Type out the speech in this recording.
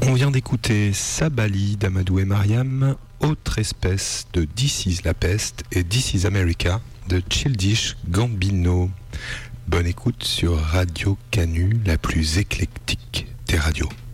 On vient d'écouter Sabali d'Amadou et Mariam, Autre espèce de This is la peste et This is America de Childish Gambino. Bonne écoute sur Radio Canu, la plus éclectique des radios.